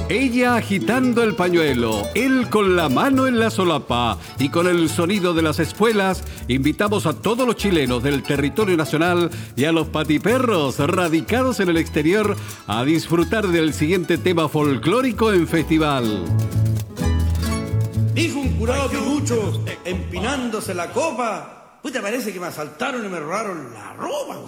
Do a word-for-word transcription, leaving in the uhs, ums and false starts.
Ella agitando el pañuelo, él con la mano en la solapa y con el sonido de las espuelas, invitamos a todos los chilenos del territorio nacional y a los patiperros radicados en el exterior a disfrutar del siguiente tema folclórico en festival. Dijo un curado pilucho, empinándose la copa: puta, parece que me asaltaron y me robaron la ropa.